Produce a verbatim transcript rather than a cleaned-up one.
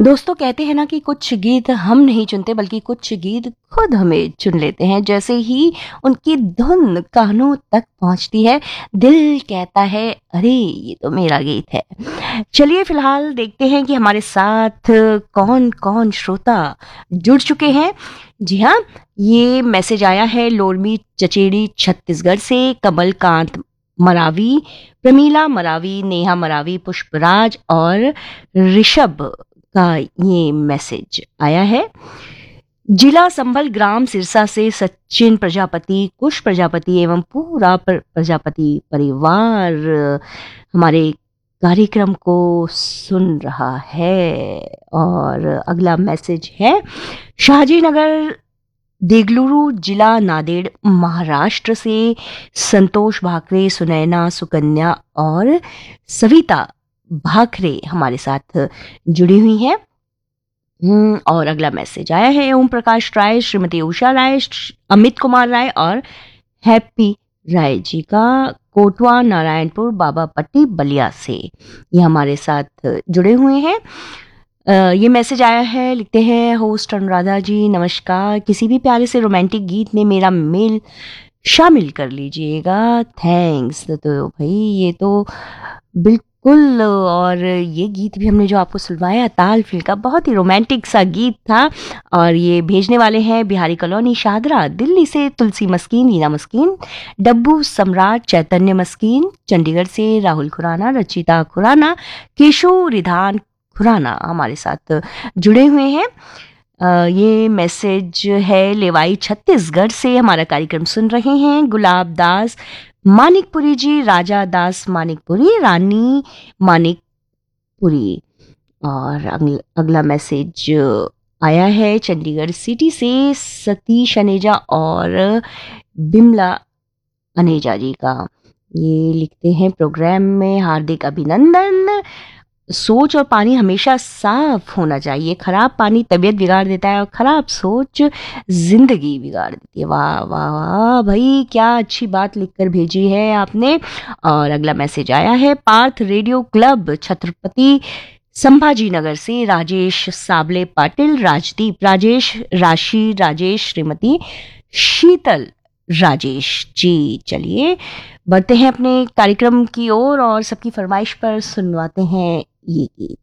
दोस्तों कहते हैं ना कि कुछ गीत हम नहीं चुनते बल्कि कुछ गीत खुद हमें चुन लेते हैं। जैसे ही उनकी धुन कानों तक पहुंचती है, दिल कहता है अरे ये तो मेरा गीत है। चलिए फिलहाल देखते हैं कि हमारे साथ कौन कौन श्रोता जुड़ चुके हैं। जी हाँ, ये मैसेज आया है लोरमी चचेड़ी छत्तीसगढ़ से। कमलकांत मरावी, प्रमीला मरावी, नेहा मरावी, पुष्पराज और ऋषभ का ये मैसेज आया है। जिला संभल ग्राम सिरसा से सचिन प्रजापति, कुश प्रजापति एवं पूरा प्रजापति परिवार हमारे कार्यक्रम को सुन रहा है। और अगला मैसेज है शाहजी नगर देगलुरु, जिला नांदेड़, महाराष्ट्र से संतोष भाकरे, सुनैना, सुकन्या और सविता भाखरे हमारे साथ जुड़ी हुई हैं। और अगला मैसेज आया है ओम प्रकाश राय, श्रीमती उषा राय, अमित कुमार राय और हैप्पी राय जी का, कोटवा नारायणपुर बाबा पट्टी बलिया से ये हमारे साथ जुड़े हुए हैं। ये मैसेज आया है, लिखते हैं होस्ट अनुराधा जी नमस्कार, किसी भी प्यारे से रोमांटिक गीत में मेरा मेल शामिल कर लीजिएगा, थैंक्स। तो भाई ये तो बिल्कुल, और ये गीत भी हमने जो आपको सुनवाया ताल फिल का बहुत ही रोमांटिक सा गीत था। और ये भेजने वाले हैं बिहारी कॉलोनी शाहदरा दिल्ली से तुलसी मस्कीन, रीना मस्कीन, डब्बू सम्राट, चैतन्य मस्कीन, चंडीगढ़ से राहुल खुराना, रचिता खुराना, केशु रिधान खुराना हमारे साथ जुड़े हुए हैं। Uh, ये मैसेज है लेवाई छत्तीसगढ़ से हमारा कार्यक्रम सुन रहे हैं गुलाब दास मानिकपुरी जी, राजा दास मानिकपुरी, रानी मानिकपुरी। और अगला मैसेज आया है चंडीगढ़ सिटी से सतीश अनेजा और बिमला अनेजा जी का। ये लिखते हैं प्रोग्राम में हार्दिक अभिनंदन। सोच और पानी हमेशा साफ होना चाहिए, खराब पानी तबीयत बिगाड़ देता है और खराब सोच जिंदगी बिगाड़ देती है। वाह वाह वाह भाई, क्या अच्छी बात लिखकर भेजी है आपने। और अगला मैसेज आया है पार्थ रेडियो क्लब छत्रपति संभाजी नगर से राजेश साबले पाटिल, राजदीप राजेश, राशि राजेश, श्रीमती शीतल राजेश जी। चलिए बढ़ते हैं अपने कार्यक्रम की ओर और सबकी फरमाइश पर सुनवाते हैं ये गीत।